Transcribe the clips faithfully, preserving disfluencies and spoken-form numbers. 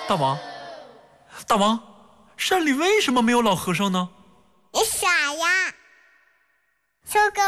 大王，大王，山里为什么没有老和尚呢？ 你傻呀！收工。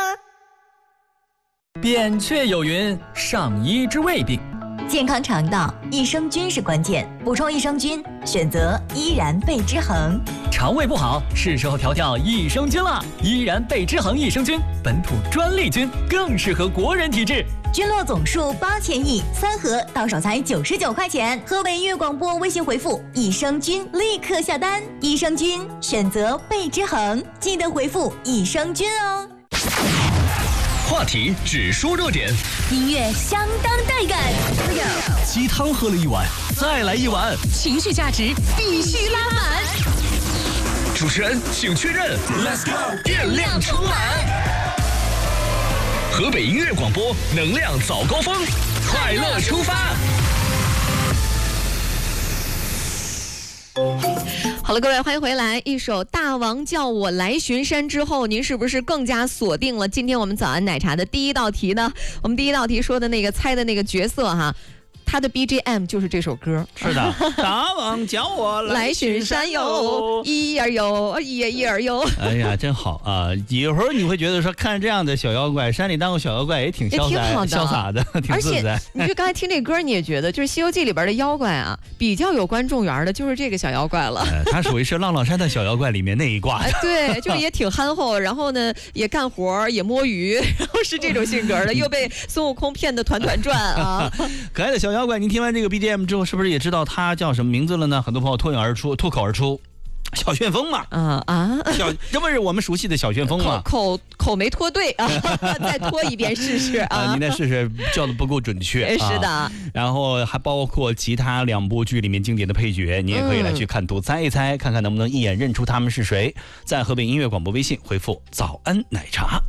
扁鹊有云：上医治未病。 健康肠道，益生菌是关键，补充益生菌，选择依然贝之恒。 肠胃不好，是时候调调益生菌了。依然贝之恒益生菌，本土专利菌，更适合国人体质。 菌落总数八千亿，三盒到手才九十九块钱。河北音乐广播微信回复益生菌，立刻下单。益生菌选择贝之恒，记得回复益生菌哦。 话题只说热点， 音乐相当带感。 鸡汤喝了一碗，再来一碗， 情绪价值必须拉满。 主持人请确认 ，Let's go， 电量充满。河北音乐广播，能量早高峰，快乐出发。 好了，各位，欢迎回来。一首《大王叫我来巡山》之后，您是不是更加锁定了今天我们早安奶茶的第一道题呢？我们第一道题说的那个猜的那个角色哈，他的 B G M 就是这首歌。 是的，大王叫我来巡山哟，一儿哟，一儿一儿哟。 哎呀，真好啊！一会儿你会觉得说，看这样的小妖怪，山里当个小妖怪也挺潇洒、潇洒的，挺自在。 而且，你就刚才听这歌，你也觉得，就是《西游记》里边的妖怪啊，比较有观众缘的，就是这个小妖怪了。 呃、他属于是浪浪山的小妖怪里面那一挂的。 哎、对，就是也挺憨厚，然后呢，也干活，也摸鱼，然后是这种性格的，又被孙悟空骗得团团转啊。 可爱的小妖怪，您听完这个 B G M 之后，是不是也知道他叫什么名字了呢？很多朋友脱颖而出，脱口而出。小旋风嘛， 啊啊， 小，这不是我们熟悉的小旋风吗？ 口口口没脱对啊，再脱一遍试试啊！ 啊您再试试，叫的不够准确。 是的、 啊，然后还包括其他两部剧里面经典的配角，你也可以来去看图猜一猜，嗯、看看能不能一眼认出他们是谁。在河北音乐广播微信回复“早安奶茶”。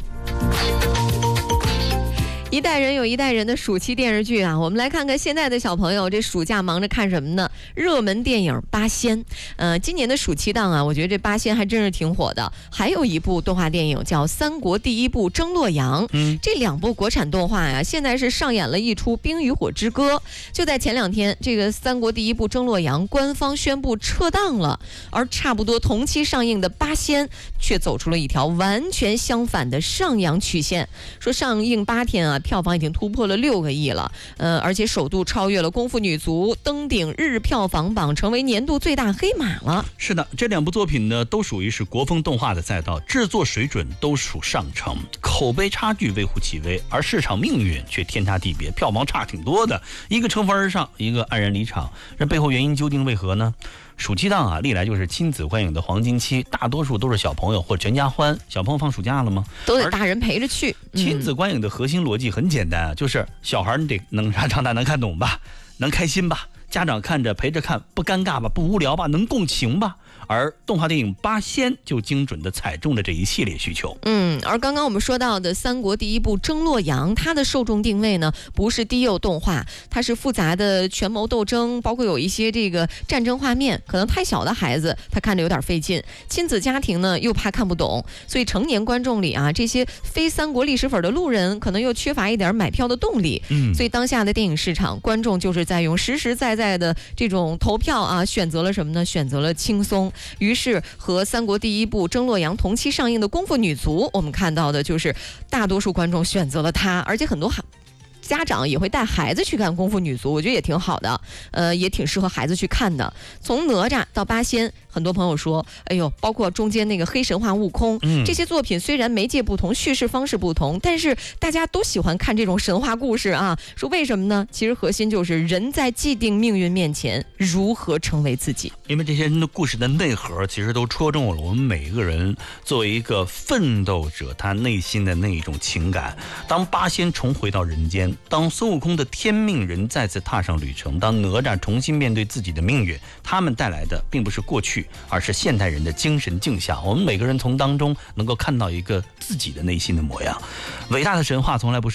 一代人有一代人的暑期电视剧啊，我们来看看现在的小朋友这暑假忙着看什么呢？热门电影《八仙》。呃，今年的暑期档啊，我觉得这《八仙》还真是挺火的。还有一部动画电影叫《三国第一部争洛阳》。嗯，这两部国产动画呀，现在是上演了一出《冰与火之歌》。就在前两天，这个《三国第一部争洛阳》官方宣布撤档了，而差不多同期上映的《八仙》却走出了一条完全相反的上扬曲线，说上映八天啊。票房已经突破了六个亿了，呃，而且首度超越了《功夫女足》，登顶日票房榜，成为年度最大黑马了。 是的，这两部作品呢，都属于是国风动画的赛道，制作水准都属上乘，口碑差距微乎其微，而市场命运却天差地别，票房差挺多的，一个乘风而上，一个黯然离场，这背后原因究竟为何呢？暑期档啊，历来就是亲子观影的黄金期，大多数都是小朋友或全家欢。小朋友放暑假了吗？ 都得大人陪着去。 亲子观影的核心逻辑很简单啊，就是小孩你得能长大能看懂吧，能开心吧，家长看着陪着看不尴尬吧，不无聊吧，能共情吧。而动画电影《八仙》就精准地踩中了这一系列需求。 嗯，而刚刚我们说到的三国第一部争洛阳，它的受众定位呢，不是低幼动画，它是复杂的权谋斗争，包括有一些这个战争画面，可能太小的孩子他看着有点费劲，亲子家庭呢又怕看不懂，所以成年观众里啊，这些非三国历史粉的路人可能又缺乏一点买票的动力。嗯，所以当下的电影市场，观众就是在用实实在在的这种投票啊，选择了什么呢？选择了轻松。于是和三国第一部争洛阳同期上映的功夫女足，我们看到的就是大多数观众选择了它，而且很多家长也会带孩子去看功夫女足，我觉得也挺好的，呃，也挺适合孩子去看的。从哪吒到八仙，很多朋友说，哎呦，包括中间那个黑神话悟空，嗯，这些作品虽然媒介不同，叙事方式不同，但是大家都喜欢看这种神话故事啊。说为什么呢？其实核心就是人在既定命运面前如何成为自己。 因为这些人的故事的内核其实都戳中了我们每一个人作为一个奋斗者他内心的那一种情感。当八仙重回到人间，当孙悟空的天命人再次踏上旅程，当哪吒重新面对自己的命运，他们带来的并不是过去，而是现代人的精神镜像。我们每个人从当中能够看到一个自己的内心的模样。伟大的神话从来不是